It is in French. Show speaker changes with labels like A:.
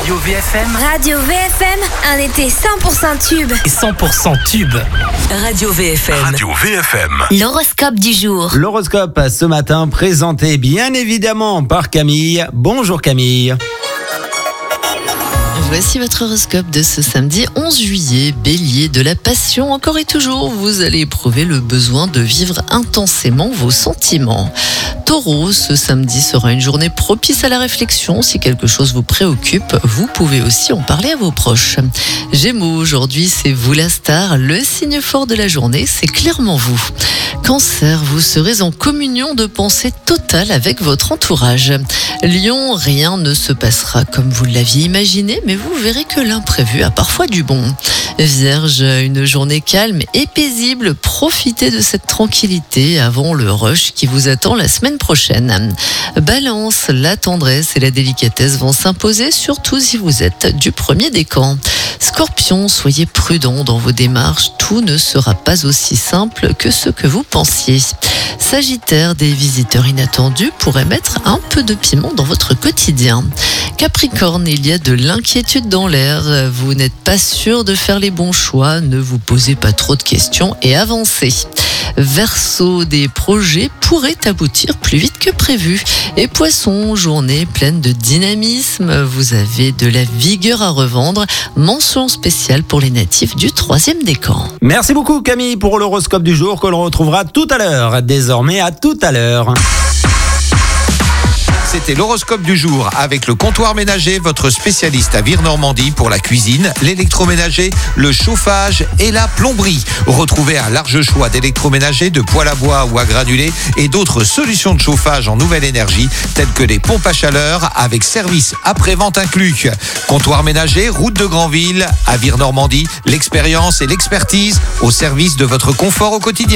A: Radio VFM.
B: Radio VFM, un été 100% tube.
A: Et 100% tube.
C: Radio VFM.
D: Radio VFM.
B: L'horoscope du jour.
E: L'horoscope ce matin présenté bien évidemment par Camille. Bonjour Camille.
F: Voici votre horoscope de ce samedi 11 juillet. Bélier, de la passion encore et toujours, vous allez éprouver le besoin de vivre intensément vos sentiments. Taureau, ce samedi sera une journée propice à la réflexion. Si quelque chose vous préoccupe, vous pouvez aussi en parler à vos proches. Gémeaux, aujourd'hui c'est vous la star. Le signe fort de la journée, c'est clairement vous. Cancer, vous serez en communion de pensée totale avec votre entourage. Lion, rien ne se passera comme vous l'aviez imaginé, mais vous verrez que l'imprévu a parfois du bon. Vierge, une journée calme et paisible. Profitez de cette tranquillité avant le rush qui vous attend la semaine prochaine. Balance, la tendresse et la délicatesse vont s'imposer, surtout si vous êtes du premier décan. Scorpion, soyez prudent dans vos démarches. Tout ne sera pas aussi simple que ce que vous pensiez. Sagittaire, des visiteurs inattendus pourraient mettre un peu de piment dans votre quotidien. Capricorne, il y a de l'inquiétude dans l'air. Vous n'êtes pas sûr de faire les bons choix. Ne vous posez pas trop de questions et avancez. Verseau, des projets pourraient aboutir plus vite que prévu. Et Poisson, journée pleine de dynamisme. Vous avez de la vigueur à revendre. Mention spéciale pour les natifs du 3e décan.
E: Merci beaucoup Camille pour l'horoscope du jour que l'on retrouvera tout à l'heure. Désormais à tout à l'heure.
D: C'était l'horoscope du jour avec le comptoir ménager, votre spécialiste à Vire-Normandie pour la cuisine, l'électroménager, le chauffage et la plomberie. Retrouvez un large choix d'électroménager, de poêle à bois ou à granulés et d'autres solutions de chauffage en nouvelle énergie telles que les pompes à chaleur avec service après-vente inclus. Comptoir ménager, route de Granville, à Vire-Normandie, l'expérience et l'expertise au service de votre confort au quotidien.